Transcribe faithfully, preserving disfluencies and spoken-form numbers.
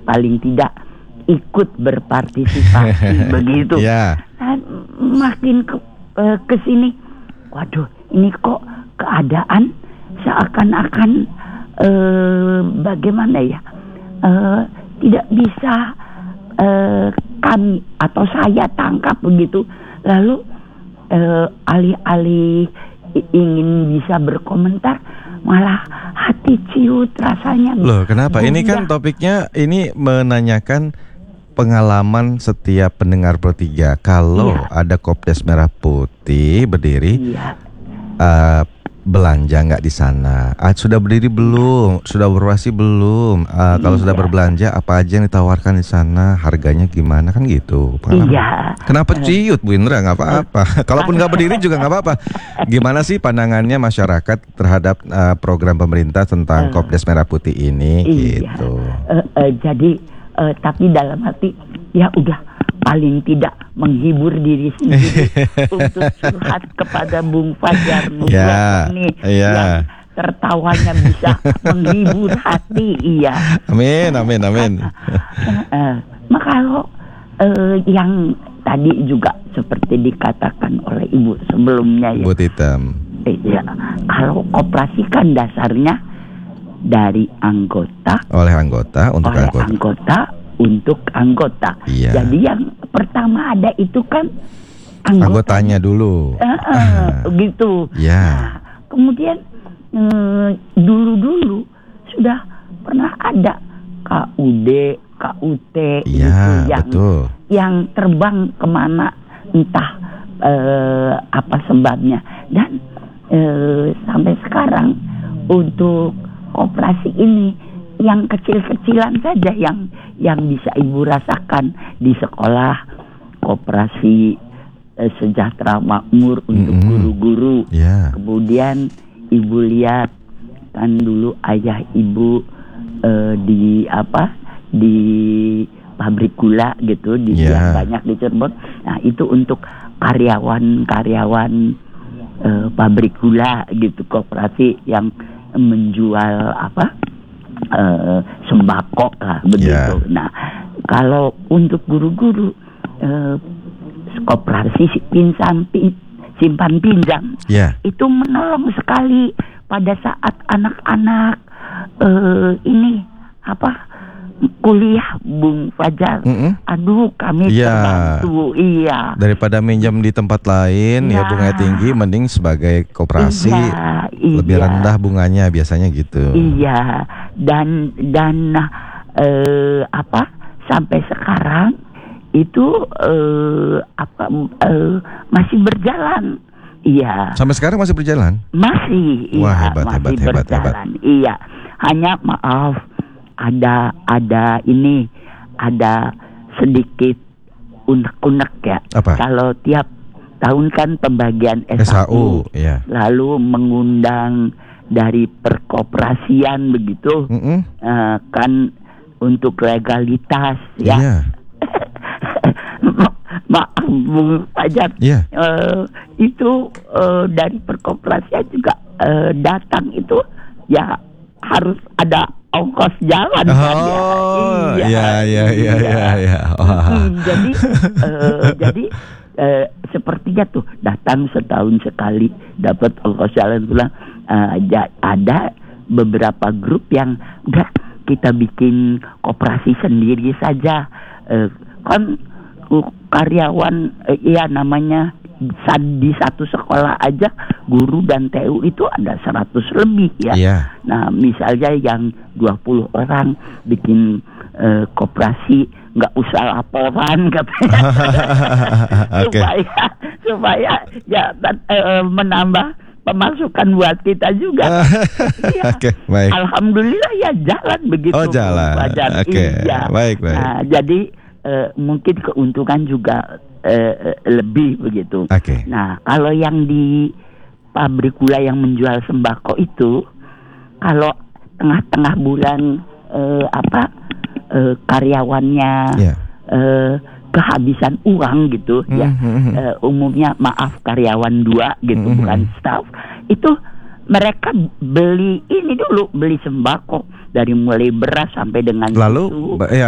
paling tidak ikut berpartisipasi begitu. Yeah. Dan makin ke uh, kesini, waduh, ini kok keadaan seakan-akan uh, bagaimana ya, uh, tidak bisa uh, kami atau saya tangkap begitu. Lalu uh, alih-alih ingin bisa berkomentar, malah hati ciut rasanya. Loh, kenapa? Bunda. Ini kan topiknya ini menanyakan pengalaman setiap pendengar Pro tiga. Kalau iya. ada Kopdar Merah Putih berdiri, iya. uh, belanja nggak di sana? Uh, sudah berdiri belum? Sudah beroperasi belum? Uh, kalau iya. sudah berbelanja, apa aja yang ditawarkan di sana? Harganya gimana? Kan gitu. Pengalaman. Iya. Kenapa ciut, Bu Indra? Nggak apa-apa. Kalaupun nggak berdiri juga nggak apa-apa. Gimana sih pandangannya masyarakat terhadap uh, program pemerintah tentang uh, Kopdar Merah Putih ini? Iya. Gitu. Uh, uh, jadi, uh, tapi dalam hati, ya udah, paling tidak menghibur diri sendiri untuk curhat kepada Bung Fajar ya, nih ya. yang tertawanya bisa menghibur hati. Iya. Amin, amin, amin. uh, Maka kalau uh, yang tadi juga seperti dikatakan oleh Ibu sebelumnya ya, Bu Titem. Eh, ya, kalau koperasi kan dasarnya dari anggota, oleh anggota untuk oleh anggota. anggota untuk anggota. Iya. Jadi yang pertama ada itu kan anggota. Anggotanya dulu. Uh, uh, gitu. Ya. Nah, kemudian uh, dulu-dulu sudah pernah ada K U D, K U T Iya, gitu, yang betul. yang terbang kemana entah uh, apa sebabnya. Dan uh, sampai sekarang untuk operasi ini yang kecil-kecilan saja yang yang bisa Ibu rasakan di sekolah, koperasi eh, sejahtera makmur untuk mm-hmm. guru-guru. Yeah. Kemudian Ibu lihat kan dulu ayah Ibu eh, di apa di pabrik gula gitu, di yeah. yang banyak di Cirebon. Nah itu untuk karyawan-karyawan eh, pabrik gula gitu, koperasi yang menjual apa? Uh, sembako lah begitu. Yeah. Nah, kalau untuk guru-guru uh, koperasi pinjam pin, simpan pinjam yeah. itu menolong sekali pada saat anak-anak uh, ini apa kuliah, Bung Fajar. Mm-mm. Aduh, kami yeah. terbantu. Iya. Daripada minjam di tempat lain yeah. ya bunganya tinggi, mending sebagai koperasi yeah. lebih yeah. rendah bunganya biasanya gitu. Iya. Dan dan eh, apa sampai sekarang itu eh, apa eh, masih berjalan. Iya. Sampai sekarang masih berjalan? Masih. Wah, iya, hebat, masih hebat, hebat, berjalan. hebat. Iya. Hanya maaf ada ada ini ada sedikit unek-unek ya. Apa? Kalau tiap tahun kan pembagian S H U, ya. Lalu mengundang dari perkoperasian begitu, uh, kan untuk legalitas ya. Yeah. Maaf Bung Fajar, yeah. uh, itu uh, dari perkoperasian juga uh, datang itu ya harus ada ongkos jalan. Oh, kan ya. Iya, iya, iya, iya, iya. Hmm, jadi, uh, jadi uh, sepertinya tuh datang setahun sekali dapat ongkos jalan pulang. Uh, ada beberapa grup yang udah kita bikin koperasi sendiri saja. Uh, kan uh, karyawan, uh, ya namanya di satu sekolah aja guru dan T U itu ada seratus lebih ya. Yeah. Nah misalnya yang dua puluh orang bikin uh, koperasi, nggak usah laporan katanya. Okay. supaya supaya ya uh, menambah pemasukan buat kita juga. Ya. Okay, baik. Alhamdulillah ya jalan begitu. Oh jalan. Oke. Okay. Iya. Baik baik. Nah, jadi uh, mungkin keuntungan juga Uh, lebih begitu. Okay. Nah, kalau yang di pabrik gula yang menjual sembako itu, kalau tengah-tengah bulan uh, apa uh, karyawannya yeah. uh, kehabisan uang gitu, mm-hmm. ya uh, umumnya maaf karyawan dua gitu, mm-hmm. bukan staff, itu mereka beli ini dulu, beli sembako dari mulai beras sampai dengan lalu susu. ya